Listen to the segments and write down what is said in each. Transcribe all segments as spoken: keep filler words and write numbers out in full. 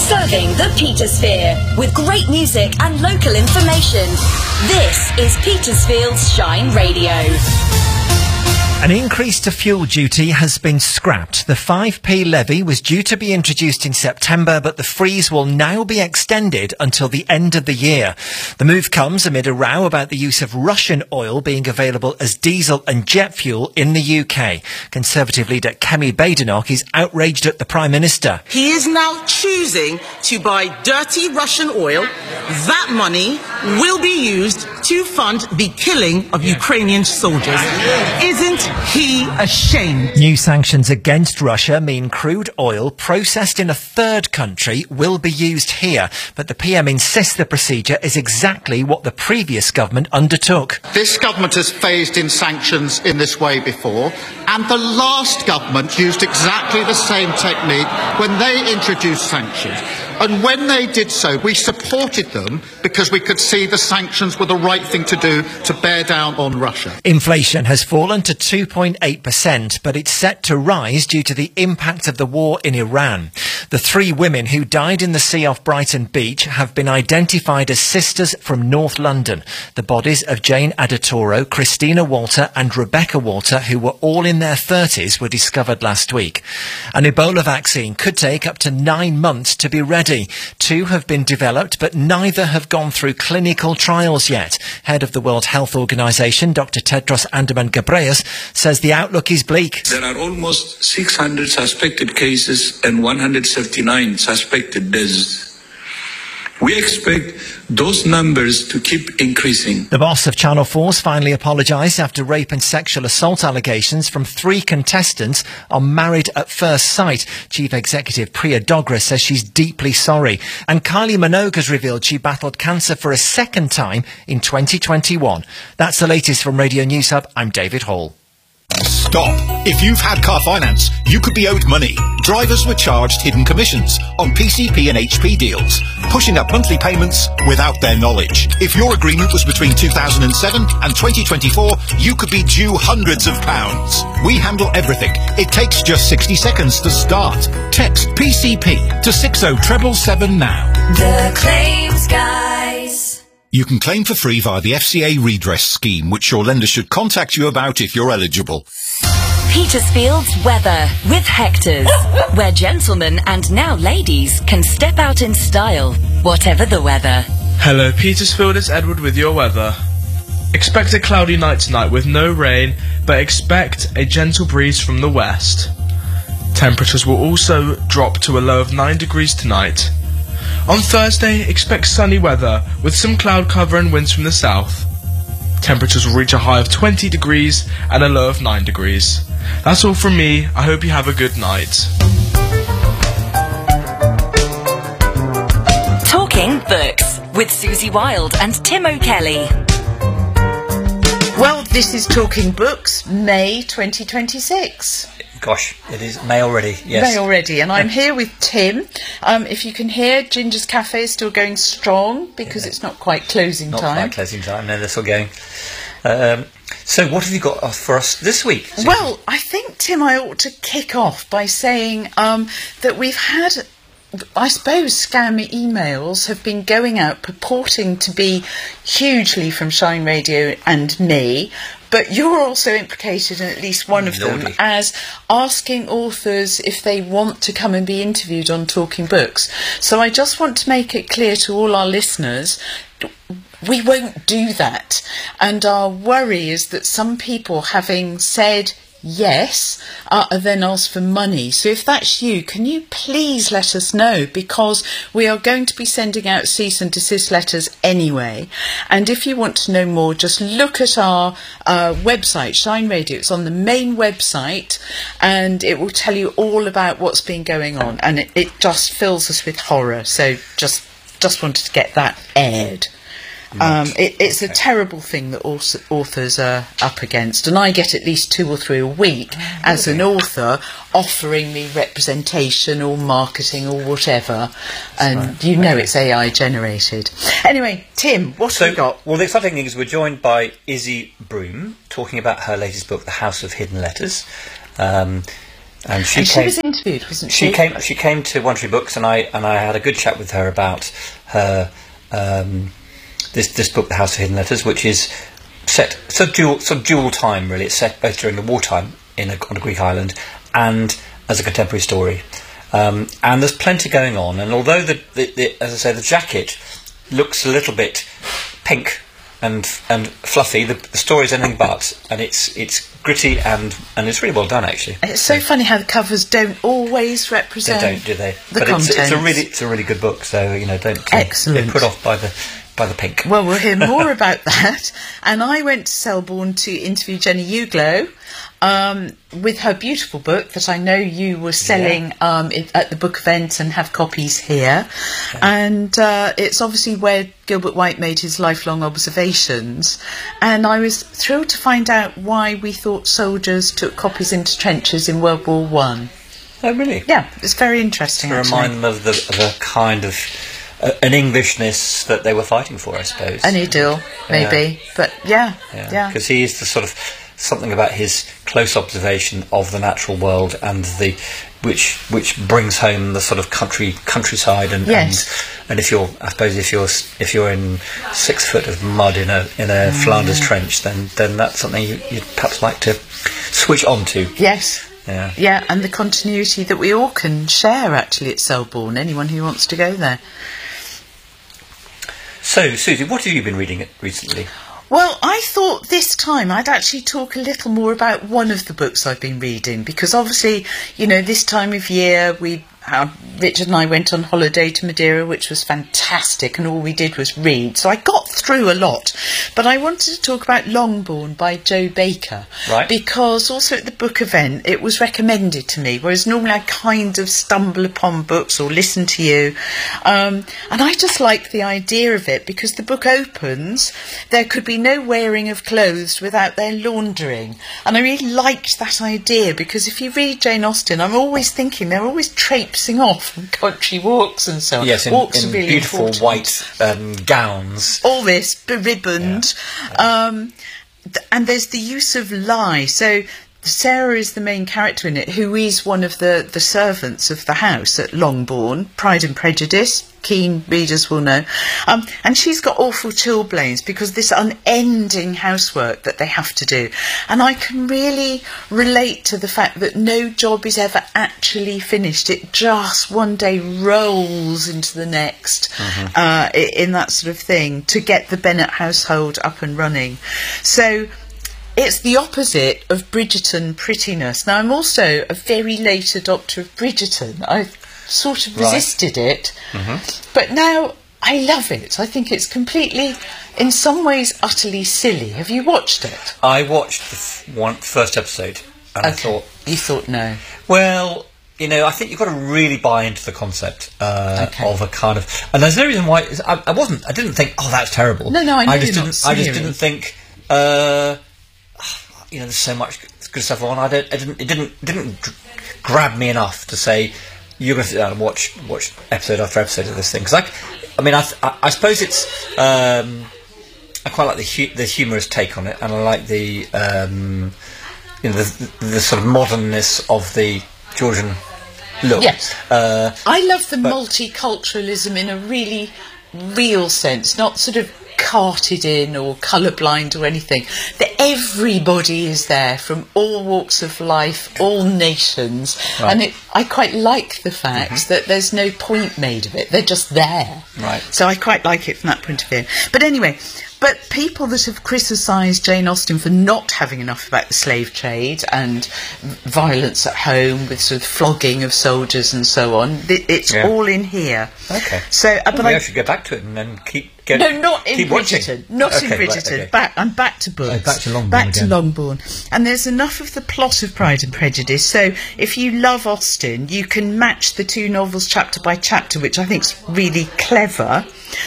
Serving the Petersphere with great music and local information. This is Petersfield's Shine Radio. An increase to fuel duty has been scrapped. The five p levy was due to be introduced in September, but the freeze will now be extended until the end of the year. The move comes amid a row about the use of Russian oil being available as diesel and jet fuel in the U K. Conservative leader Kemi Badenoch is outraged at the Prime Minister. He is now choosing to buy dirty Russian oil. That money will be used to fund the killing of Ukrainian soldiers. Isn't he ashamed? New sanctions against Russia mean crude oil processed in a third country will be used here, but the P M insists the procedure is exactly what the previous government undertook. This government has phased in sanctions in this way before, and the last government used exactly the same technique when they introduced sanctions. And when they did so, we supported them because we could see the sanctions were the right thing to do to bear down on Russia. Inflation has fallen to two point eight percent, but it's set to rise due to the impact of the war in Iran. The three women who died in the sea off Brighton Beach have been identified as sisters from North London. The bodies of Jane Adatoro, Christina Walter and Rebecca Walter, who were all in their thirties, were discovered last week. An Ebola vaccine could take up to nine months to be ready. Two have been developed, but neither have gone through clinical trials yet. Head of the World Health Organization, Doctor Tedros Adhanom Ghebreyesus, says the outlook is bleak. There are almost six hundred suspected cases and one hundred seventy-nine suspected deaths. We expect those numbers to keep increasing. The boss of Channel four's finally apologised after rape and sexual assault allegations from three contestants on Married at First Sight. Chief Executive Priya Dogra says she's deeply sorry. And Kylie Minogue has revealed she battled cancer for a second time in twenty twenty-one. That's the latest from Radio News Hub. I'm David Hall. Stop. If you've had car finance, you could be owed money. Drivers were charged hidden commissions on P C P and H P deals, pushing up monthly payments without their knowledge. If your agreement was between two thousand seven and twenty twenty-four, you could be due hundreds of pounds. We handle everything. It takes just sixty seconds to start. Text P C P to six oh seven seven now. The Claims Guys. You can claim for free via the F C A redress scheme, which your lender should contact you about if you're eligible. Petersfield's weather with Hector's, where gentlemen and now ladies can step out in style, whatever the weather. Hello Petersfield, it's Edward with your weather. Expect a cloudy night tonight with no rain, but expect a gentle breeze from the west. Temperatures will also drop to a low of nine degrees tonight. On Thursday, expect sunny weather with some cloud cover and winds from the south. Temperatures will reach a high of twenty degrees and a low of nine degrees. That's all from me. I hope you have a good night. Talking Books with Susie Wild and Tim O'Kelly. Well, this is Talking Books, May twenty twenty-six. Gosh, it is May already, yes. May already, and I'm here with Tim. Um, if you can hear, Ginger's Cafe is still going strong because yeah. It's not quite closing not time. Not quite closing time, no, they're still going. Um, so what have you got for us this week? Susie? Well, I think, Tim, I ought to kick off by saying um, that we've had, I suppose, scam emails have been going out purporting to be hugely from Shine Radio and me, but you're also implicated in at least one of them as asking authors if they want to come and be interviewed on Talking Books. So I just want to make it clear to all our listeners, we won't do that. And our worry is that some people, having said yes, uh, then ask for money. So if that's you, can you please let us know, because we are going to be sending out cease and desist letters anyway. And if you want to know more, just look at our uh, website, Shine Radio. It's on the main website and it will tell you all about what's been going on, and it, it just fills us with horror. So just just wanted to get that aired. Um, it, it's a terrible thing that authors are up against, and I get at least two or three a week oh, as an author offering me representation or marketing or whatever, and right. you know it's A I generated. Anyway, Tim, what so, have we got? Well, the exciting thing is we're joined by Izzy Broom talking about her latest book, The House of Hidden Letters. Um, And she, and she came, was interviewed, wasn't she? She came. She came to One Tree Books, and I and I had a good chat with her about her um, this this book, The House of Hidden Letters, which is set sort of dual sort of dual time. Really, it's set both during the wartime in a, on a Greek island and as a contemporary story. Um, and there's plenty going on. And although the, the, the as I say, the jacket looks a little bit pink and and fluffy, the, the story's anything but, and it's it's gritty and and it's really well done, actually. And it's so funny how the covers don't always represent. They don't, do they? The but contents. It's, it's a really it's a really good book. So you know, don't uh, Excellent. get put off by the by the pink. Well, we'll hear more about that. And I went to Selborne to interview Jenny Uglow um, with her beautiful book that I know you were selling yeah. um, it, at the book event and have copies here. Okay. And uh, it's obviously where Gilbert White made his lifelong observations. And I was thrilled to find out why we thought soldiers took copies into trenches in World War One. Oh, really? Yeah, it's very interesting. To remind them of the, of the kind of Uh, an Englishness that they were fighting for, I suppose. An idyll, maybe, yeah. but yeah, yeah. Because yeah. he is the sort of something about his close observation of the natural world and the which which brings home the sort of country countryside and yes. and, and if you're I suppose if you're if you're in six foot of mud in a in a mm. Flanders trench, then then that's something you, you'd perhaps like to switch on to. Yes. Yeah. Yeah, and the continuity that we all can share actually at Selborne. Anyone who wants to go there. So, Susie, what have you been reading recently? Well, I thought this time I'd actually talk a little more about one of the books I've been reading, because obviously, you know, this time of year we uh, Richard and I went on holiday to Madeira, which was fantastic, and all we did was read. So I got through a lot. But I wanted to talk about Longbourn by Joe Baker. Right. Because also at the book event it was recommended to me, whereas normally I kind of stumble upon books or listen to you. Um, and I just like the idea of it, because the book opens, there could be no wearing of clothes without their laundering. And I really liked that idea, because if you read Jane Austen, I'm always thinking they're always traipsing off on country walks and so on. Yes, in, walks in are really beautiful important. white um, gowns. All this beribboned. Yeah. Yeah. Um, th- and there's the use of lie. So Sarah is the main character in it, who is one of the, the servants of the house at Longbourn, Pride and Prejudice, keen readers will know. Um, and she's got awful chilblains because this unending housework that they have to do. And I can really relate to the fact that no job is ever actually finished. It just one day rolls into the next mm-hmm. uh, in that sort of thing to get the Bennet household up and running. So it's the opposite of Bridgerton prettiness. Now, I'm also a very late adopter of Bridgerton. I've sort of resisted right. it, mm-hmm. but now I love it. I think it's completely, in some ways, utterly silly. Have you watched it? I watched the f- one first episode, and okay. I thought... You thought no. Well, you know, I think you've got to really buy into the concept uh, okay. of a kind of... And there's no reason why... I, I wasn't... I didn't think, oh, that's terrible. No, no, I know I just you're didn't. not I just didn't think... Uh, you know, there's so much good stuff on. I don't. I didn't. It didn't. Didn't g- grab me enough to say you're going to sit down and watch watch episode after episode of this thing. Because I, I mean, I, I, I suppose it's. Um, I quite like the hu- the humorous take on it, and I like the um, you know the, the, the sort of modernness of the Georgian look. Yes. Uh, I love the multiculturalism in a really real sense, not sort of carted in or colourblind or anything. That everybody is there from all walks of life, all nations, right. and it, I quite like the fact mm-hmm. that there's no point made of it. They're just there. Right. So I quite like it from that point of view. But anyway, but people that have criticised Jane Austen for not having enough about the slave trade and violence at home with sort of flogging of soldiers and so on, it's yeah. all in here. Okay. So, uh, well, but maybe I I should go back to it and then keep. Get, no, not in keep Bridgerton. Watching. Not okay, in Bridgerton. Right, okay. Back, I'm back to books. Oh, back to Longbourn Back again. to Longbourn. And there's enough of the plot of Pride and Prejudice. So if you love Austen, you can match the two novels chapter by chapter, which I think's really clever.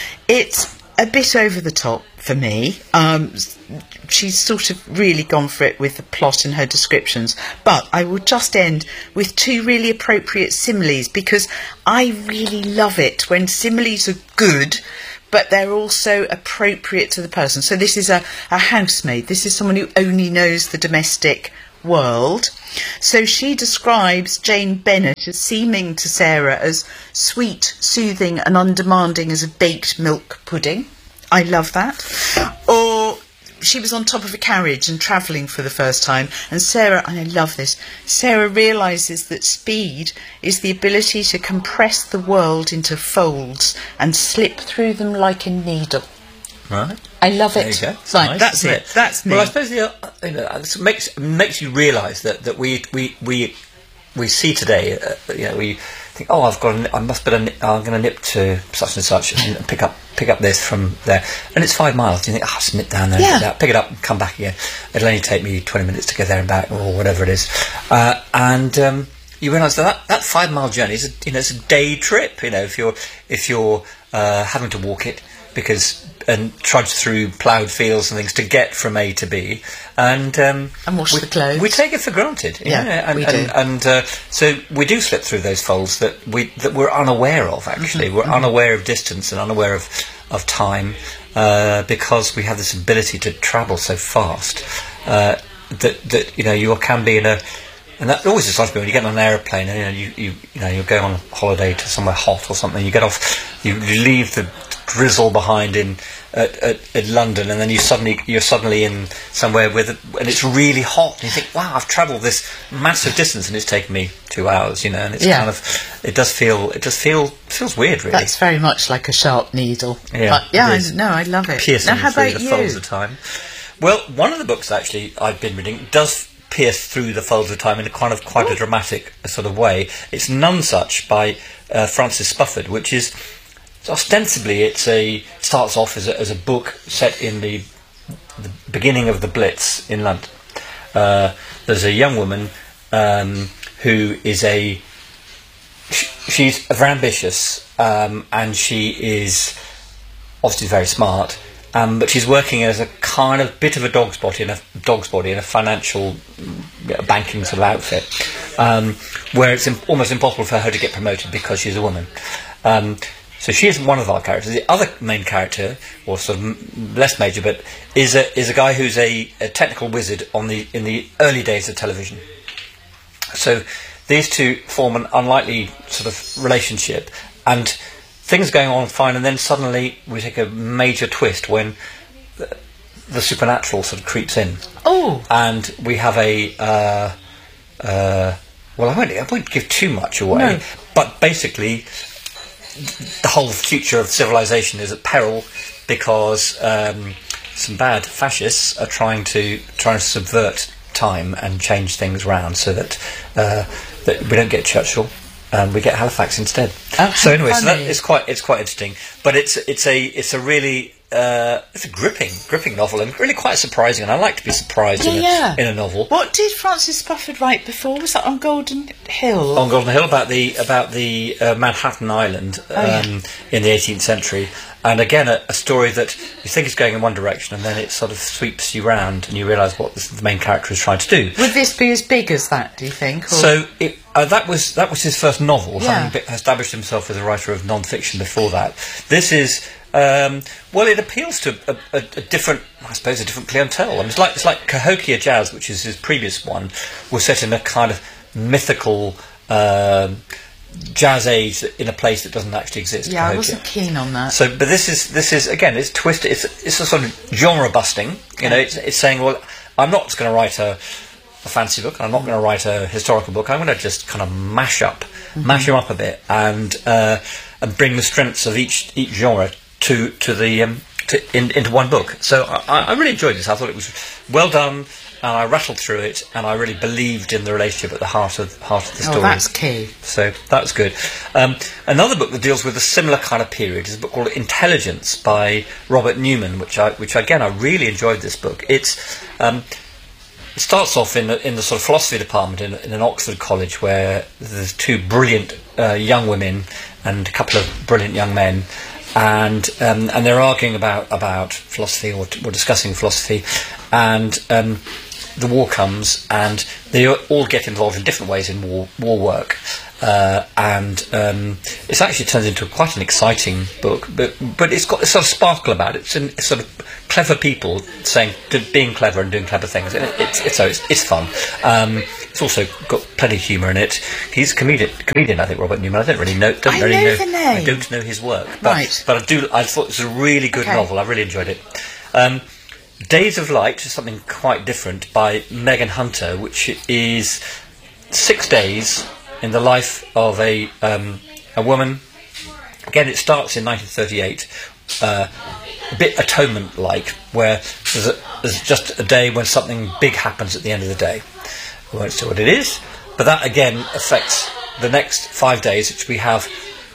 It's a bit over the top for me. Um, she's sort of really gone for it with the plot and her descriptions. But I will just end with two really appropriate similes, because I really love it when similes are good, but they're also appropriate to the person. So this is a, a housemaid. This is someone who only knows the domestic world. So she describes Jane Bennett as seeming to Sarah as sweet, soothing and undemanding as a baked milk pudding. I love that. Or she was on top of a carriage and travelling for the first time, and Sarah, and I love this, Sarah realises that speed is the ability to compress the world into folds and slip through them like a needle. Right. I love it. There you go. It's Right, nice, that's isn't it. That's me. Well, I suppose the, uh, you know, it makes makes you realise that, that we we we we see today. Uh, you know, we think, oh, I've got, a, I must better, nip, I'm going to nip to such and such and pick up pick up this from there, and it's five miles. You think, oh, I'll just nip down there, Yeah. and pick, pick it up, and come back again. It'll only take me twenty minutes to get there and back, or whatever it is, uh, and. Um, You realise that, that that five mile journey is a, you know, it's a day trip. You know, if you're if you're uh, having to walk it because and trudge through ploughed fields and things to get from A to B, and um, And wash we, the clothes. we take it for granted. you Yeah, know, and, we and, do. And uh, so we do slip through those folds that we that we're unaware of. Actually, Mm-hmm, we're unaware of distance and unaware of of time uh, because we have this ability to travel so fast uh, that that you know you can be in a. And that always excites me when you get on an aeroplane and you know you, you you know you're going on holiday to somewhere hot or something. You get off, you, you leave the drizzle behind in at, at, at London, and then you suddenly you're suddenly in somewhere with it, and it's really hot. And you think, wow, I've travelled this massive distance, and it's taken me two hours. You know, and it's Yeah. kind of it does feel it does feel feels weird, really. That's very much like a sharp needle. Yeah, But, yeah, it I, is. no, I love it. Piercing Now, how through about the you? folds of time. Well, one of the books actually I've been reading does pierce through the folds of time in a kind of quite a dramatic sort of way. It's None Such by uh, Francis Spufford, which is ostensibly it's a starts off as a, as a book set in the, the beginning of the Blitz in London. Uh, there's a young woman um, who is a sh- she's very ambitious um, and she is obviously very smart. Um, but she's working as a kind of bit of a dog's body in a dog's body in a financial uh, banking sort of outfit, um, where it's imp- almost impossible for her to get promoted because she's a woman. Um, so she isn't one of our characters. The other main character, or sort of m- less major, but is a is a guy who's a, a technical wizard on the in the early days of television. So these two form an unlikely sort of relationship, and things are going on fine, and then suddenly we take a major twist when the, the supernatural sort of creeps in. Oh. And we have a uh, uh, well, I won't, I won't give too much away, No. but basically the whole future of civilization is at peril because um, some bad fascists are trying to trying to subvert time and change things round so that uh, that we don't get Churchill. Um, we get Halifax instead. Oh, so anyway, so that funny. it's quite it's quite interesting. But it's it's a it's a really uh, it's a gripping gripping novel and really quite surprising. And I like to be surprised Yeah, in, a, yeah. in a novel. What did Francis Spufford write before? Was that on Golden Hill? On Golden Hill about the about the uh, Manhattan Island um, Oh, yeah. in the eighteenth century, and again a, a story that you think is going in one direction, and then it sort of sweeps you round, and you realise what the, the main character is trying to do. Would this be as big as that, do you think? Or- So it, uh, that was that was his first novel, Yeah. having be- established himself as a writer of non-fiction before that. This is um, well, it appeals to a, a, a different, I suppose, a different clientele. I mean, it's like it's like Cahokia Jazz, which is his previous one, was set in a kind of mythical um, jazz age in a place that doesn't actually exist. yeah, I Cahokia. wasn't keen on that. So, but this is this is again, it's twisted. It's it's a sort of genre busting. You know, it's, it's saying, well, I'm not just going to write a, a fantasy book. I'm not going to write a historical book. I'm going to just kind of mash up, Mm-hmm. mash them up a bit, and uh, and bring the strengths of each each genre to to the um, to, in, into one book. So I, I really enjoyed this. I thought it was well done. And I rattled through it, and I really believed in the relationship at the heart of heart of the story. Oh, that's key. So that's good. Um, another book that deals with a similar kind of period is a book called Intelligence by Robert Newman, which I, which again I really enjoyed this book. It's um, it starts off in the, in the sort of philosophy department in, in an Oxford college where there's two brilliant uh, young women and a couple of brilliant young men, and um, and they're arguing about about philosophy or, or discussing philosophy, and um, the war comes and they all get involved in different ways in war war work, Uh, and um, it's actually turns into quite an exciting book, but but it's got a sort of sparkle about it. It's, an, it's sort of clever people saying, being clever and doing clever things. And it, it's, it's so it's, it's fun. Um, it's also got plenty of humour in it. He's a comedian, comedian, I think, Robert Newman. I don't really know. Don't I really know know the name. I don't know his work, but Right. but I do. I thought it was a really good Okay. novel. I really enjoyed it. Um, Days of Light is something quite different by Megan Hunter, which is six days in the life of a um, a woman. Again, it starts in nineteen thirty-eight, uh, a bit Atonement-like, where there's, a, there's just a day when something big happens at the end of the day. I won't say what it is, but that again affects the next five days, which we have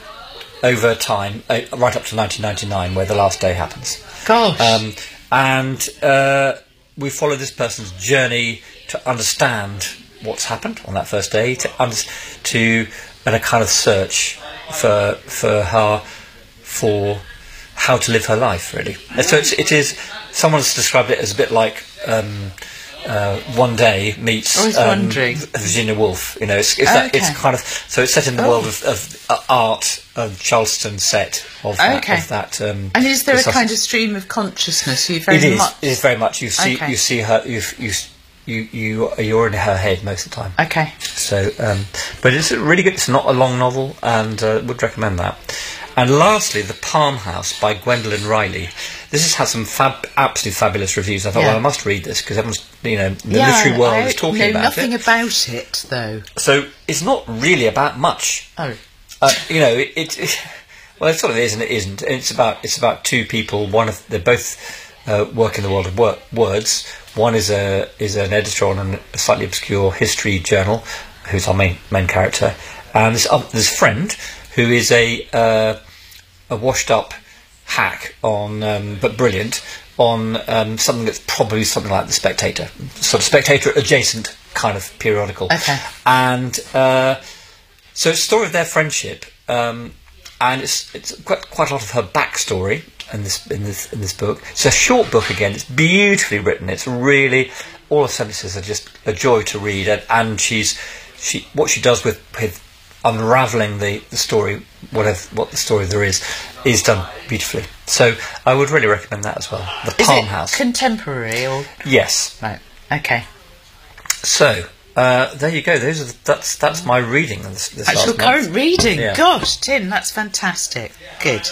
over time, uh, right up to nineteen ninety-nine, where the last day happens. Gosh. Um, and uh, we follow this person's journey to understand what's happened on that first day, to under- to and a kind of search for for her for how to live her life, really. And so it's, it is. Someone's described it as a bit like um, uh, One Day meets I was um, wondering. Virginia Woolf. You know, it's, it's, that, it's Okay. kind of so it's set in the Oh. world of, of uh, art of Charleston set of that. Okay. Of that um, And is there a this- kind of stream of consciousness? You very it is. much. It is very much. You see. Okay. You see her. You you you you you're in her head most of the time. Okay. So, um, but it's really good. It's not a long novel, and uh, would recommend that. And lastly, The Palm House by Gwendolyn Riley. This has had some fab, absolutely fabulous reviews. I thought, Yeah. well, I must read this because everyone's, you know, the yeah, literary world I is talking know about nothing it. about it, though. So it's not really about much. Oh. Uh, you know, it, it, it. Well, it sort of is and it isn't. It's about it's about two people. One of they both uh, work in the world of wor- words. One is a is an editor on an, a slightly obscure history journal, who's our main main character, and this uh, this friend who is a uh, a washed up hack on, um, but brilliant on um, something that's probably something like The Spectator, sort of Spectator adjacent kind of periodical. Okay. And uh, so it's a story of their friendship, um, and it's it's quite quite a lot of her backstory in this in this in this book. It's a short book again. It's beautifully written. It's really all the sentences are just a joy to read, and, and she's she what she does with with unravelling the, the story, whatever what the story there is, is done beautifully. So I would really recommend that as well. The Is Palm it House. contemporary or Yes. right? Okay. So uh, there you go. Those are the, that's that's my reading this, this That's your last month. current reading. Yeah. Gosh, Tim, that's fantastic. Good.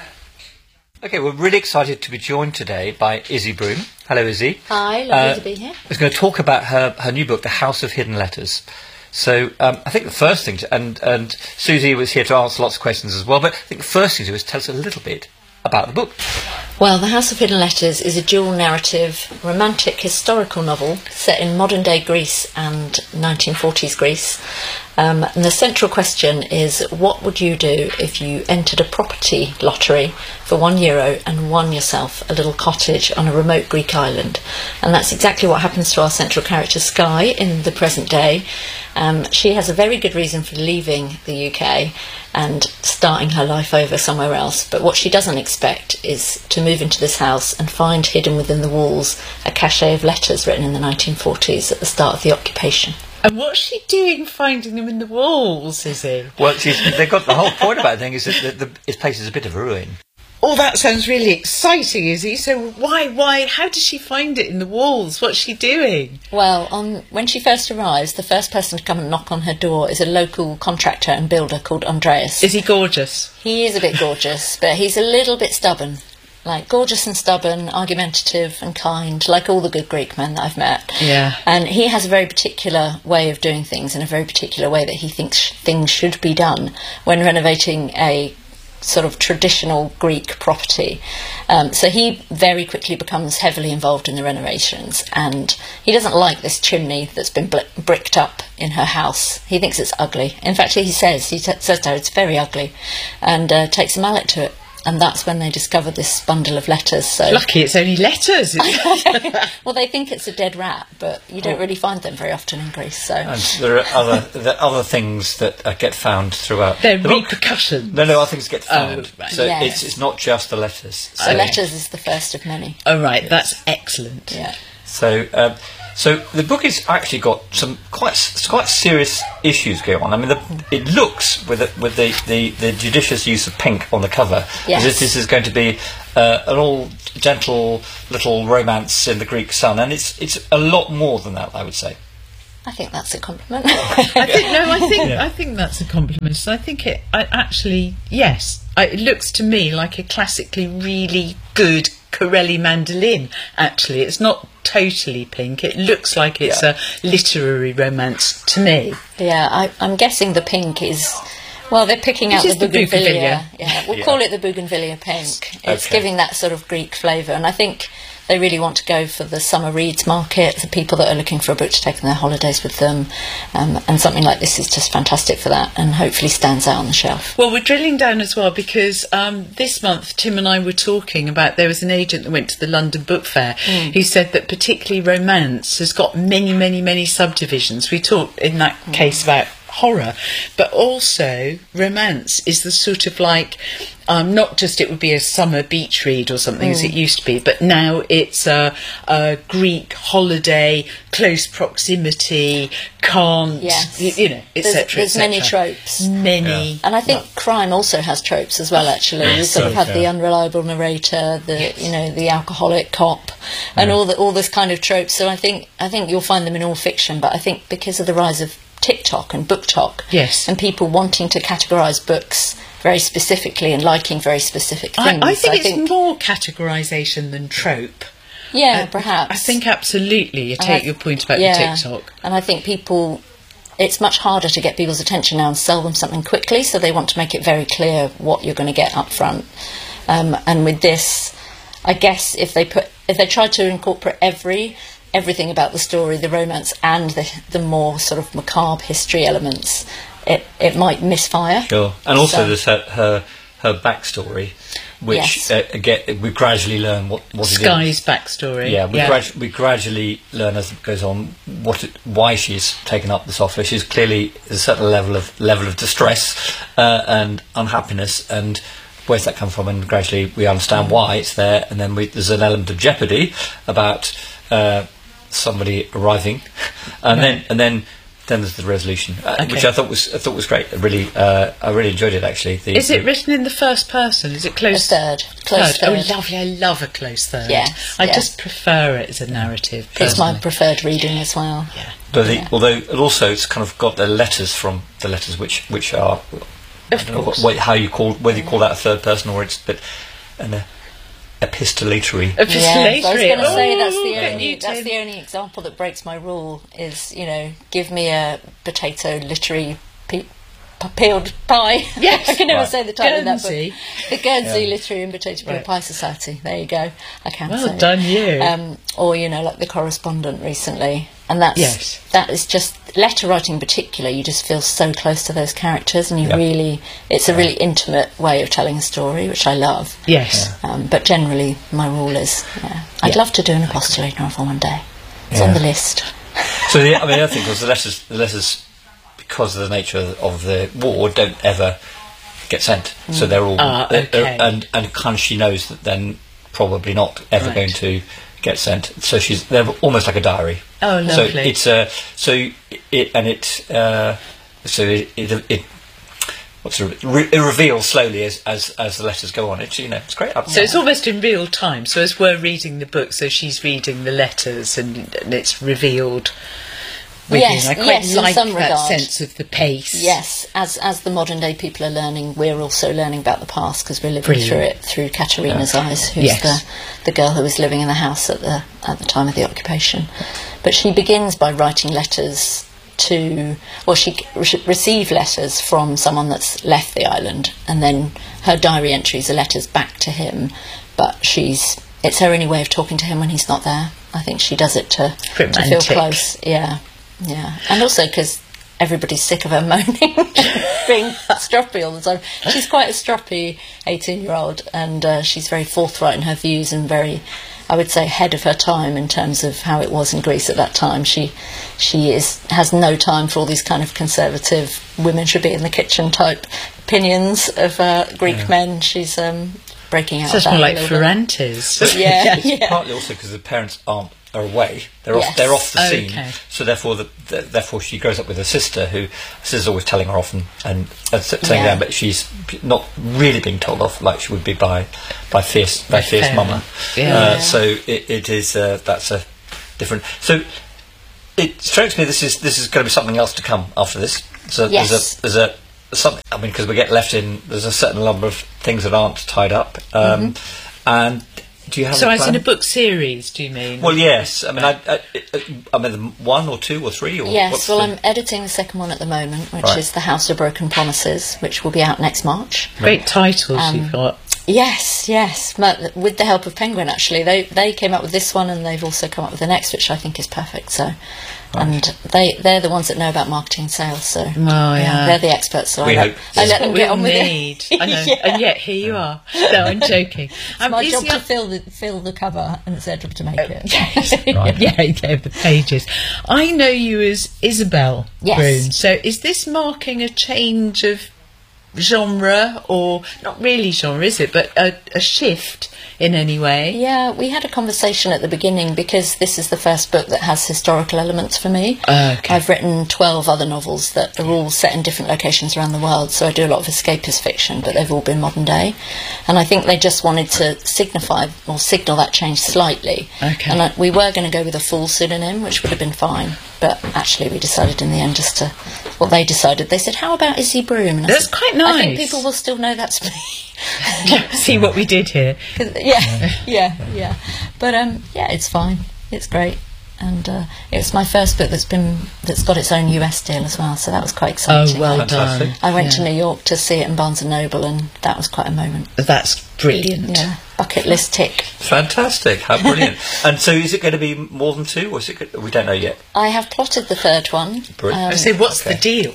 Okay, we're really excited to be joined today by Izzy Broom. Hello, Izzy. Hi, lovely Uh, to be here. We're going to talk about her, her new book, The House of Hidden Letters. So um, I think the first thing, to, and, and Susie was here to answer lots of questions as well, but I think the first thing to do is tell us a little bit about the book. Well, The House of Hidden Letters is a dual narrative, romantic historical novel set in modern day Greece and nineteen forties Greece. Um, and the central question is, what would you do if you entered a property lottery for one euro and won yourself a little cottage on a remote Greek island? And that's exactly what happens to our central character Skye in the present day. Um, she has a very good reason for leaving the U K and starting her life over somewhere else, but what she doesn't expect is to move into this house and find hidden within the walls a cachet of letters written in the nineteen forties at the start of the occupation. And what's she doing finding them in the walls, is it? Well, she's, they've got the whole point about the thing is that the, the, this place is a bit of a ruin. Oh, that sounds really exciting, Izzy. So why, why, how does she find it in the walls? What's she doing? Well, on, when she first arrives, the first person to come and knock on her door is a local contractor and builder called Andreas. Is he gorgeous? He is a bit gorgeous, but he's a little bit stubborn. Like, gorgeous and stubborn, argumentative and kind, like all the good Greek men that I've met. Yeah. And he has a very particular way of doing things and a very particular way that he thinks sh- things should be done when renovating a sort of traditional Greek property. Um, so he very quickly becomes heavily involved in the renovations, and he doesn't like this chimney that's been bl- bricked up in her house. He thinks it's ugly. In fact, he says, he t- says to her, it's very ugly, and uh, takes a mallet to it. And that's when they discover this bundle of letters. So Lucky it's only letters. well, they think it's a dead rat, but you don't really find them very often in Greece. So And there are other there are other things that uh, get found throughout. They're the book. repercussions. No, no, other things get found. right. So Yes. it's it's not just the letters. So letters is the first of many. Oh, right, that's excellent. Yeah. So, um, So the book has actually got some quite s- quite serious issues going on. I mean, the, it looks with the, with the, the, the judicious use of pink on the cover Yes. as if this is going to be uh, an all gentle little romance in the Greek sun, and it's it's a lot more than that, I would say. I think that's a compliment. I think no, I think I think that's a compliment. So I think it I actually yes, I, it looks to me like a classically really good Corelli mandolin. Actually, it's not totally pink. It looks like it's Yeah. a literary romance to me. Yeah, I, I'm guessing the pink is. Well, they're picking out It is the the bougainvillea. bougainvillea. Yeah, we'll Yeah. call it the bougainvillea pink. It's Okay. giving that sort of Greek flavour, and I think they really want to go for the summer reads market, the people that are looking for a book to take on their holidays with them, um, and something like this is just fantastic for that, and hopefully stands out on the shelf. Well, we're drilling down as well because um, this month Tim and I were talking about there was an agent that went to the London Book Fair who said that particularly romance has got many, many, many subdivisions. We talked in that case about horror, but also romance is the sort of like um, not just it would be a summer beach read or something as it used to be, but now it's a, a Greek holiday, close proximity, can't, Yes. you, you know, et There's, cetera, there's et many cetera. tropes. Many. And I think crime also has tropes as well, actually. You sort of have the unreliable narrator, the you know, the alcoholic cop, and all the all this kind of tropes. So I think I think you'll find them in all fiction, but I think because of the rise of TikTok and BookTok, Yes. and people wanting to categorise books very specifically and liking very specific I, things, I think it's more categorisation than trope. yeah, Uh, perhaps. I think absolutely. You And take I- your point about yeah, the TikTok. And I think people, it's much harder to get people's attention now and sell them something quickly, so they want to make it very clear what you're going to get up front. Um, and with this, I guess if they put, if they tried to incorporate every everything about the story, the romance and the the more sort of macabre history elements, it it might misfire. Sure. And also So- there's her, her her backstory, which Yes. uh, again we gradually learn what what it is. Sky's backstory. Yeah, we, gradu- we gradually learn as it goes on what it, why she's taken up this offer. She's clearly there's a certain level of level of distress uh, and unhappiness, and where's that come from? And gradually we understand why it's there, and then we, there's an element of jeopardy about uh, somebody arriving, and then and then then there's the resolution, uh, Okay. which I thought was I thought was great. I really uh, I really enjoyed it actually. The, Is it the- written in the first person? Is it A close third, close third? third. Oh, lovely! I love a close third. Yes, I yes. just prefer it as a narrative. It's my personally. preferred reading as well. Yeah. But the, Yeah. although it also it's kind of got the letters from the letters which which are I Of don't know what, course. what, how you call whether you call that a third person or it's but an uh, epistolatory. Epistolatory. Yes, I was going to say Oh, that's the get only you, that's Tim. the only example that breaks my rule is, you know, give me a potato literary pe- p- peeled pie. Yes. I can never Right. say the title of that Guernsey. book. The Guernsey Yeah. Literary and Potato Peeled Right. Pie Society. There you go. I can't Well say it. done, you. Um, or you know, like The Correspondent recently, and that's Yes. that is just letter writing in particular. You just feel so close to those characters, and you Yeah. really it's a really intimate way of telling a story, which I love. Yes. Um, but generally, my rule is, yeah, I'd Yeah. love to do an apostolate novel one day. It's on Yeah. the list. So the, I mean, the other thing was the letters, the letters, because of the nature of, of the war, don't ever get sent. So they're all, Ah, they're- they're- okay. and and kind of she knows that then probably not ever Right. going to get sent. So she's they're almost like a diary. Oh, So lovely. it's uh, so it and it uh, so it, it, it what's it, re- it reveals slowly as, as as the letters go on. It's you know it's great. So it's almost in real time. So as we're reading the book, so she's reading the letters, and, and it's revealed. Within. Yes, I quite yes, in like some that regard. sense of the pace. Yes, as as the modern day people are learning, we're also learning about the past because we're living Brilliant. through it through Katerina's eyes, who's Yes. the the girl who was living in the house at the at the time of the occupation. But she begins by writing letters to, well, she re- received letters from someone that's left the island, and then her diary entries are letters back to him. But she's it's her only way of talking to him when he's not there. I think she does it to to feel Romantic. close. Yeah. Yeah, and also because everybody's sick of her moaning, being stroppy all the time. She's quite a stroppy eighteen-year-old, and uh, she's very forthright in her views and very, I would say, ahead of her time in terms of how it was in Greece at that time. She she is has no time for all these kind of conservative women should be in the kitchen type opinions of uh, Greek Yeah. men. She's um, breaking out. So of it's that more a like little bit. Ferrantes. Yeah, It's yeah. partly also because the parents aren't are away. They're off. Yes. They're off the Okay. scene. So therefore, the, the, therefore, she grows up with her sister, who her sister's always telling her off and and, and s- saying Yeah. down, but she's not really being told off like she would be by by fierce by fierce Fair mama. enough. Yeah. Uh, so it, it is uh, that's a different. So it strikes me this is this is going to be something else to come after this. So Yes. there's a there's a something. I mean, because we get left in. There's a certain number of things that aren't tied up. Um, And do you have? So a as in plan? a book series, do you mean? Well, yes. I mean, I, I, I, I mean, one or two or three or Yes, what's well, the- I'm editing the second one at the moment, which Right. is The House of Broken Promises, which will be out next March. Great titles Um, you've got. Yes, yes, ma- with the help of Penguin, actually. They they came up with this one, and they've also come up with the next, which I think is perfect. So, and they they're the ones that know about marketing and sales. So, yeah. they're the experts. So We I let, hope. I let That's them what get we on with need. it. I know. Yeah. And yet here you are. No, I'm joking. Um, My is job the- to fill the fill the cover, and it's their job to make it. Yes. Yeah, yeah, the pages. I know you as Isabel Yes. Broom. So is this marking a change of genre, or not really genre, is it, but a, a shift in any way? Yeah, we had a conversation at the beginning because this is the first book that has historical elements for me. Okay. I've written twelve other novels that are all set in different locations around the world, so I do a lot of escapist fiction, but they've all been modern day. And I think they just wanted to signify or signal that change slightly. Okay. And I, we were going to go with a full pseudonym, which would have been fine, but actually we decided in the end just to, well, they decided, they said, how about Izzy Broom? And I That's said, quite I think nice. people will still know that's me. See what we did here. 'Cause- yeah, yeah, yeah. But um, yeah, it's fine. It's great, and uh, it's my first book that's been that's got its own U S deal as well. So that was quite exciting. Oh, well Fantastic. done. I went to Yeah. New York to see it in Barnes and Noble, and that was quite a moment. That's brilliant. Yeah, bucket list tick. Fantastic! How brilliant! And so, is it going to be more than two, or is it? Go- we don't know yet. I have plotted the third one. Brilliant. I say, what's Okay. the deal?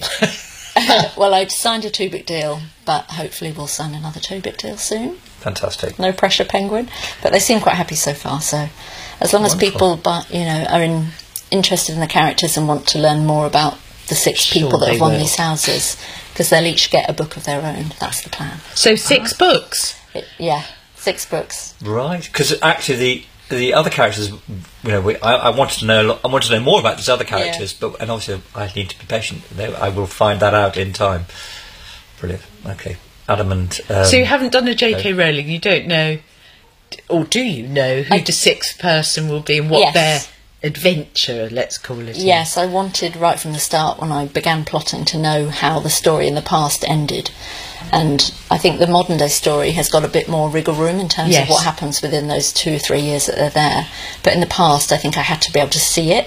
Well, I've signed a two-book deal, but hopefully we'll sign another two-book deal soon. Fantastic. No pressure, Penguin. But they seem quite happy so far. So, as long as Wonderful. people, but you know, are in, interested in the characters and want to learn more about the six Sure, people that they have won will. these houses, because they'll each get a book of their own. That's the plan. So six books. It, yeah, six books. Right, because actually the the other characters, you know, we, I, I wanted to know a lot, I wanted to know more about these other characters, but and obviously I need to be patient. They- I will find that out in time. Brilliant. Okay, Adam and um, So you haven't done a J K okay. Rowling. You don't know, or do you know who I- the sixth person will be and what Yes. their adventure, let's call it, is? Yes, I wanted right from the start when I began plotting to know how the story in the past ended. And I think the modern day story has got a bit more wriggle room in terms Yes. of what happens within those two or three years that they're there. But in the past, I think I had to be able to see it,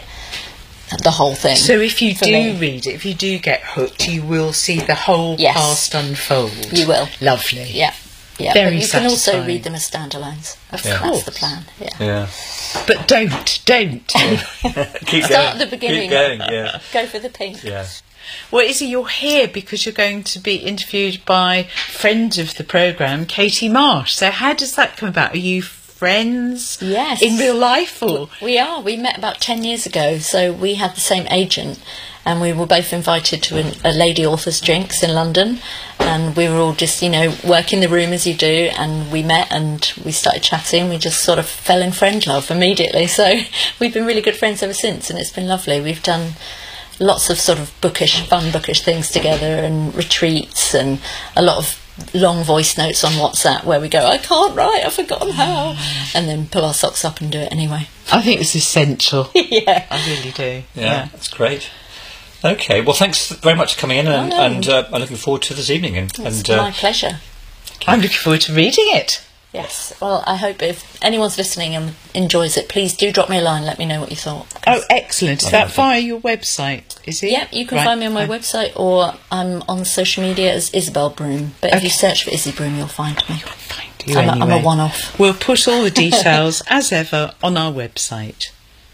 the whole thing. So if you for do me. read it, if you do get hooked, you will see the whole Yes. past unfold. You will. Lovely. Yeah. Yeah, Very but you can also satisfying. read them as standalones. That's, Yeah. that's the plan. Yeah. Yeah, But don't, don't. keep Start going. at the beginning. Keep going. Yeah, Go for the pink. yeah. Well, Izzy, you're here because you're going to be interviewed by friend of the programme, Katie Marsh. So how does that come about? Are you friends? Yes. In real life, or? We are. We met about ten years ago, so we had the same agent, and we were both invited to an, a lady author's drinks in London, and we were all just, you know, working the room as you do, and we met and we started chatting. We just sort of fell in friend love immediately. So we've been really good friends ever since, and it's been lovely. We've done lots of sort of bookish, fun bookish things together, and retreats, and a lot of long voice notes on WhatsApp where we go, I can't write, I've forgotten how, and then pull our socks up and do it anyway. I think it's essential. Yeah. I really do. Yeah, that's great. Okay, well, thanks very much for coming in, and, Oh, no. and uh, I'm looking forward to this evening. And, It's and uh, my pleasure. I'm looking forward to reading it. Yes. Well, I hope if anyone's listening and enjoys it, please do drop me a line. Let me know what you thought. Oh, excellent. Is that via your website, is it? Yep, you can Right. find me on my Fine. website, or I'm on social media as Isabel Broom. But if you Okay. search for Izzy Broom, you'll find me. Find you I'm, a, I'm a anyway. one-off. We'll put all the details, as ever, on our website.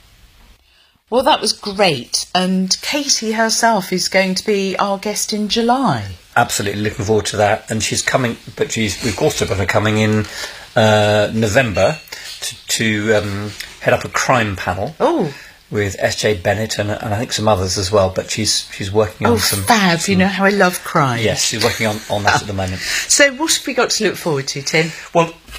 Well, that was great. And Katie herself is going to be our guest in July. absolutely looking forward to that. And she's coming, but she's we've also got her coming in uh, November to, to um, head up a crime panel. Oh. With S J Bennett and, and I think some others as well, but she's she's working on Oh, some. fab. some You know how I love crime. Yes, she's working on, on that at the moment. So what have we got to look forward to, Tim? Well, the,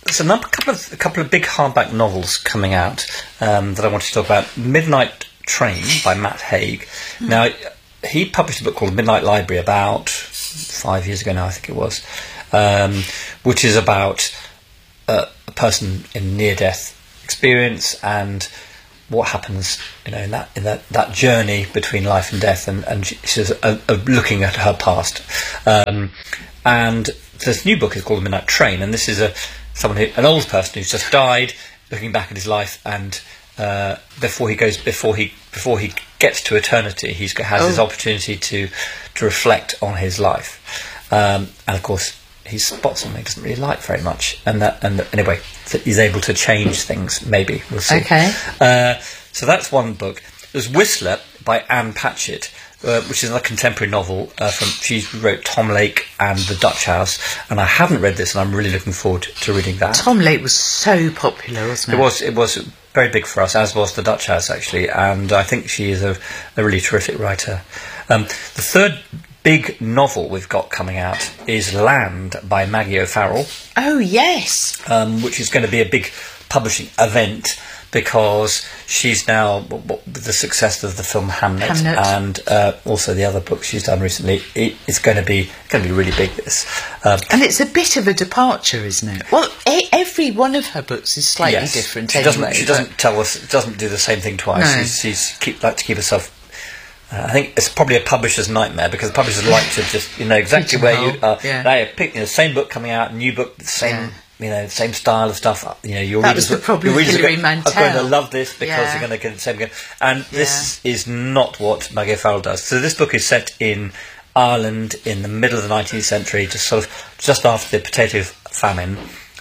there's a number, couple of a couple of big hardback novels coming out um, that I wanted to talk about. Midnight Train by Matt Haig. Mm. Now, he published a book called Midnight Library about five years ago now, I think it was, um, which is about uh, a person in near-death experience and what happens, you know, in that in that, that journey between life and death, and, and she, she's uh, uh, looking at her past. Um, and this new book is called The Midnight Train, and this is a someone who, an old person who's just died, looking back at his life, and uh, before he goes, before he before he gets to eternity, he's has oh. his opportunity to to reflect on his life, um, and of course he spots something he doesn't really like very much, and that and anyway, that he's able to change things. Maybe we'll see. Okay. Uh, so that's one book. There's Whistler by Anne Patchett, uh, which is another contemporary novel uh, from. She wrote Tom Lake and The Dutch House, and I haven't read this, and I'm really looking forward to reading that. Tom Lake was so popular, wasn't it? It was. It was very big for us, as was The Dutch House actually, and I think she is a, a really terrific writer. Um, the third big novel we've got coming out is Land by Maggie O'Farrell. Oh yes, um, which is going to be a big publishing event because she's now, with the success of the film Hamnet, Hamnet. and uh, also the other books she's done recently, it, it's going to be going to be really big. This, um, and it's a bit of a departure, isn't it? Well, e- every one of her books is slightly yes, different. She anyway, doesn't. She doesn't tell us. Doesn't do the same thing twice. No. She's, she's keep like to keep herself. Uh, I think it's probably a publisher's nightmare because the publishers like to just you know exactly where you are. Yeah. They pick you know, same book coming out, new book, the same. Yeah. You know, same style of stuff. You know, your that readers, was the problem your with readers Hilary are, Mantel. are going to love this because Yeah. you're going to get the same again. And this yeah. is not what Maggie O'Farrell does. So this book is set in Ireland in the middle of the nineteenth century, just sort of just after the potato famine,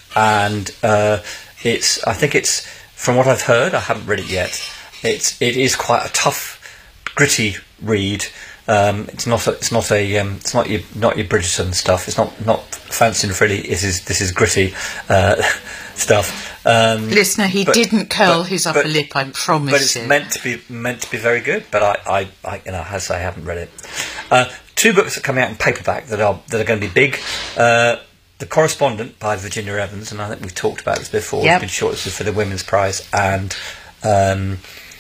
and uh, it's. I think it's from what I've heard. I haven't read it yet. It's it is quite a tough, gritty read. Um, it's not. A, it's not a. Um, it's not your not your Bridgerton stuff. It's not not fancy and frilly. It is. This is gritty uh, stuff. Um, Listener, he but, didn't curl but, his upper but, lip. I promise. But it's you. meant to be meant to be very good. But I, I, I you know, as I say, I haven't read it. Uh, two books are coming out in paperback that are that are going to be big. Uh, The Correspondent by Virginia Evans, and I think we've talked about this before. Yep. It's been shortlisted for the Women's Prize, and um,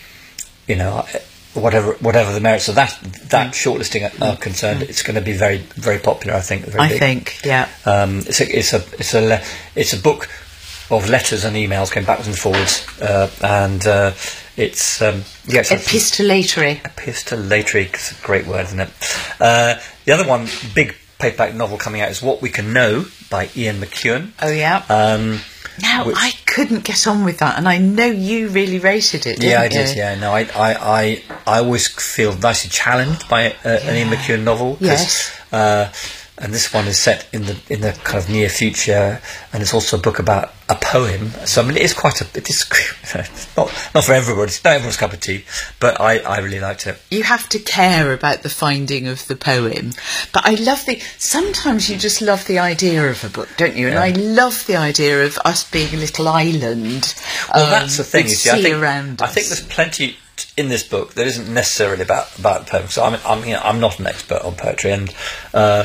you know. Whatever, whatever the merits of that that mm. shortlisting are, are concerned, mm. it's going to be very, very popular. I think. Very I big. think, yeah. Um, it's a, it's a, it's a, le- it's a book of letters and emails going backwards and forwards, uh, and uh, it's um, yeah, it's epistolatory. Epistolatory, it's a great word, isn't it? Uh, the other one, big paperback novel coming out is What We Can Know by Ian McEwan. Oh yeah. Um, Now, which, I couldn't get on with that, and I know you really rated it, didn't yeah, I you? did, yeah. No, I, I, I, I always feel nicely challenged by uh, yeah. an Ian McEwan novel. Yes. Uh, and this one is set in the in the kind of near future, and it's also a book about a poem. So I mean, it is quite a. It is not not for everybody. It's not everyone's cup of tea, but I, I really liked it. You have to care about the finding of the poem, but I love the. Sometimes you just love the idea of a book, don't you? And Yeah. I love the idea of us being a little island. Well, um, that's the thing. with You see, I sea think around I us. think there's plenty t- in this book that isn't necessarily about about the poem. So I'm I'm you know, I'm not an expert on poetry, and uh,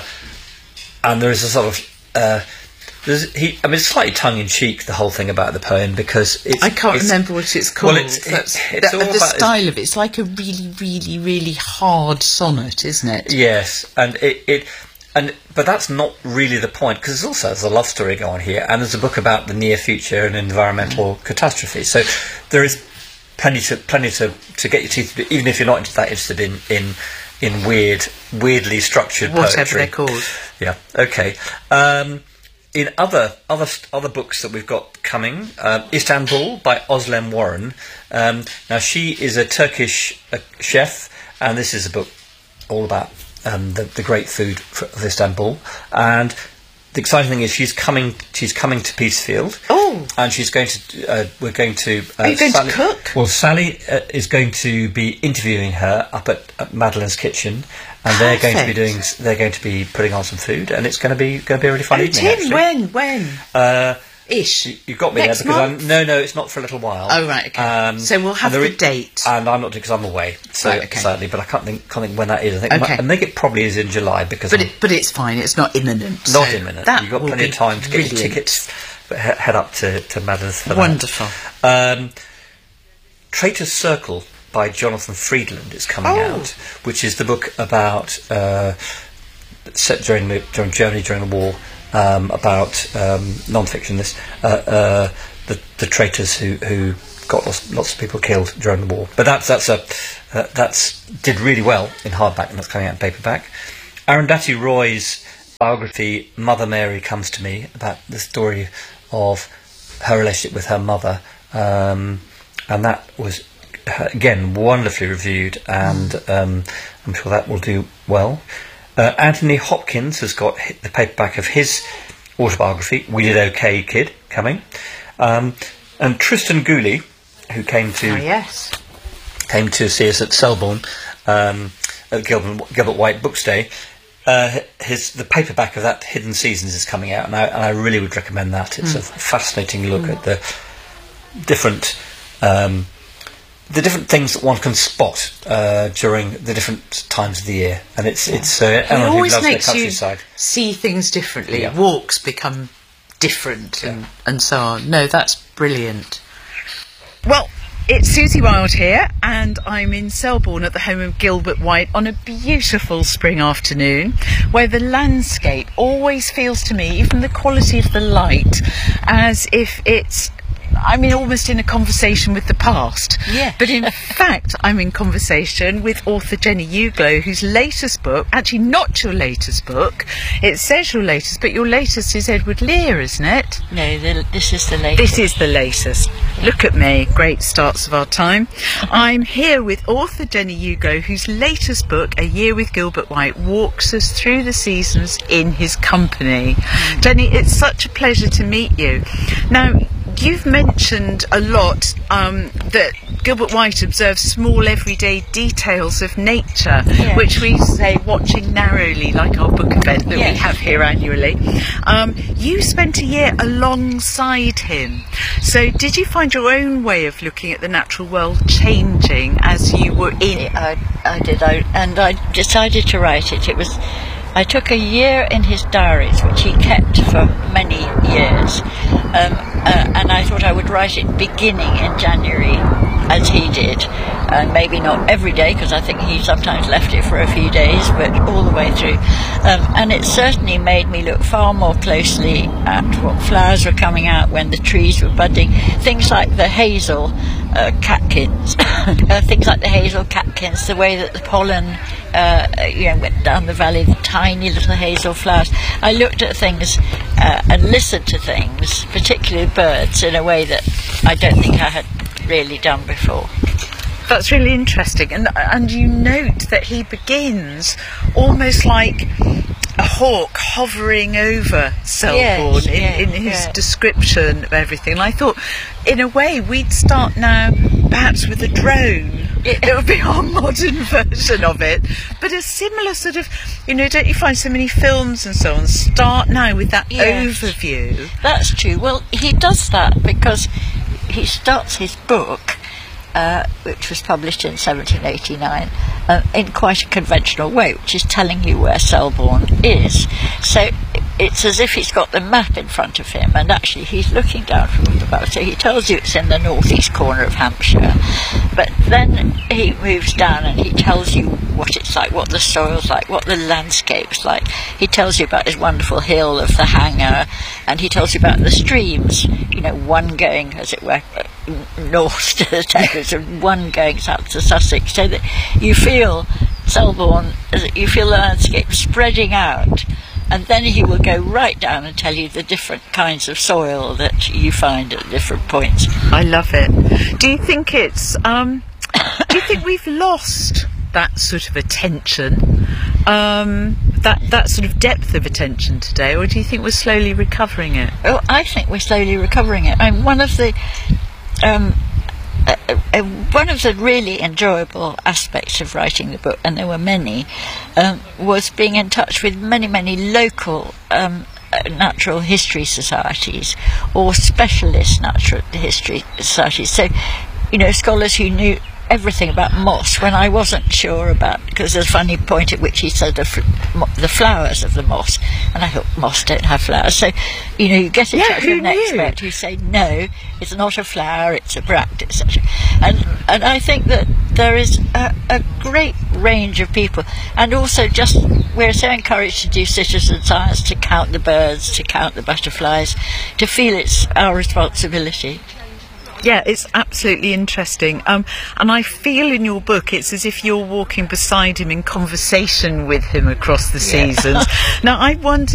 and there is a sort of. Uh, There's, he, I mean, it's slightly tongue-in-cheek, the whole thing about the poem, because it's... I can't it's, remember what it's called. Well, it's, That's, it's, it's the, all the about style of it. It's like a really, really, really hard sonnet, isn't it? Yes, and it, it and but that's not really the point, because there's also there's a love story going on here, and there's a book about the near future and environmental catastrophe. So there is plenty to plenty to, to get your teeth into, even if you're not that interested in in, in weird, weirdly structured Whatever poetry. they're called. Yeah. Okay. Um, In other other other books that we've got coming, uh, Istanbul by Özlem Warren. Um, now she is a Turkish uh, chef, and this is a book all about um, the, the great food of Istanbul. And the exciting thing is she's coming. She's coming to Peacefield. Oh, and she's going to. Uh, we're going to. Uh, Are you going Sally, to cook? Well, Sally uh, is going to be interviewing her up at, at Madeline's kitchen. And they're going to be doing. They're going to be putting on some food, and it's going to be going to be a really fun oh, evening. Tim, actually. when, when? Uh, Ish. You, you've got me Next there because month? I'm, no, no, it's not for a little while. Oh right, okay. Um, so we'll have and the there i- date. and I'm not doing because I'm away, so Right, okay. sadly, but I can't think can't think when that is. I think it Okay. might- I think it probably is in July because but I'm it, but it's fine. It's not imminent. not so imminent. that You've got will plenty be of time to get your brilliant. tickets. but he- head up to, to Madras for that. Wonderful. Um, Traitor's Circle by Jonathan Friedland is coming Oh. out, which is the book about uh, set during the during Germany during the war, um, about um, non-fiction. This uh, uh, the the traitors who who got lots, lots of people killed during the war. But that's that's a uh, that's did really well in hardback, and that's coming out in paperback. Arundhati Roy's biography, Mother Mary Comes to Me, about the story of her relationship with her mother, um, and that was uh, again wonderfully reviewed, and um, I'm sure that will do well. Uh, Anthony Hopkins has got hi- the paperback of his autobiography, We Did OK, Kid, coming, um, and Tristan Gooley, who came to Oh, yes. came to see us at Selborne um, at Gilbert, Gilbert White Books Day. Uh, his the paperback of that, Hidden Seasons, is coming out, and I, and I really would recommend that. It's Mm. a fascinating look at the different um, the different things that one can spot uh, during the different times of the year, and it's it's uh, It anyone who always loves the makes you countryside. see things differently. Yeah. Walks become different and, and so on. No, that's brilliant. Well, it's Susie Wilde here, and I'm in Selborne at the home of Gilbert White on a beautiful spring afternoon, where the landscape always feels to me, even the quality of the light, as if it's, I mean, almost in a conversation with the past. Yeah. But in fact, I'm in conversation with author Jenny Uglow, whose latest book, actually not your latest book, it says your latest, but your latest is Edward Lear, isn't it? No, the, this is the latest. This is the latest. Look at me, great starts of our time. I'm here with author Jenny Uglow, whose latest book, A Year with Gilbert White, walks us through the seasons in his company. Jenny, it's such a pleasure to meet you. Now, you've mentioned a lot um, that Gilbert White observes small everyday details of nature, Yes. which we say watching narrowly, like our book event that Yes. we have here annually. Um, you spent a year alongside him. So did you find your own way of looking at the natural world changing as you were in? I, I did, I, and I decided to write it. It was, I took a year in his diaries, which he kept for many years, um, uh, and I thought I would write it beginning in January, as he did, and maybe not every day, because I think he sometimes left it for a few days, but all the way through. Um, and it certainly made me look far more closely at what flowers were coming out when the trees were budding, things like the hazel uh, catkins, uh, things like the hazel catkins, the way that the pollen uh, you know, went down the valley, the tiny little hazel flowers. I looked at things uh, and listened to things, particularly birds, in a way that I don't think I had really done before. That's really interesting, and and you note that he begins almost like a hawk hovering over Selborne Yes, in, yeah, in his yeah. description of everything. And I thought, in a way, we'd start now perhaps with a drone. It would be our modern version of it, but a similar sort of, you know, don't you find so many films and so on start now with that Yes. overview? That's true. Well, he does that because he starts his book, uh, which was published in seventeen eighty-nine, uh, in quite a conventional way, which is telling you where Selborne is. So it's as if he's got the map in front of him, and actually he's looking down from the above. So he tells you it's in the northeast corner of Hampshire, but then he moves down and he tells you what it's like, what the soil's like, what the landscape's like. He tells you about his wonderful hill of the Hanger, and he tells you about the streams, you know, one going, as it were, north to the Thames and one going south to Sussex, so that you feel Selborne, you feel the landscape spreading out. And then he will go right down and tell you the different kinds of soil that you find at different points. I love it. Do you think it's, um, do you think we've lost that sort of attention, um, that, that sort of depth of attention today, or do you think we're slowly recovering it? Oh, I think we're slowly recovering it. I mean, one of the um, uh, uh, one of the really enjoyable aspects of writing the book, and there were many, um, was being in touch with many, many local um, uh, natural history societies or specialist natural history societies. So, you know, scholars who knew everything about moss when I wasn't sure about, because there's a funny point at which he said the, fl- mo- the flowers of the moss, and I thought moss don't have flowers. So, you know, you get in Yeah, touch who with an knew? expert who say no, it's not a flower, it's a bract, et cetera. And and I think that there is a, a great range of people, and also just we're so encouraged to do citizen science, to count the birds, to count the butterflies, to feel it's our responsibility. Yeah, it's absolutely interesting. Um, and I feel in your book it's as if you're walking beside him in conversation with him across the Yeah. seasons. Now, I wonder